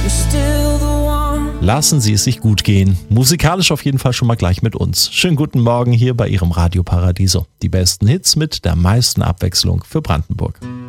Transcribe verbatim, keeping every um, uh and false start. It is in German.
Lassen Sie es sich gut gehen. Musikalisch auf jeden Fall schon mal gleich mit uns. Schönen guten Morgen hier bei Ihrem Radio Paradiso. Die besten Hits mit der meisten Abwechslung für Brandenburg.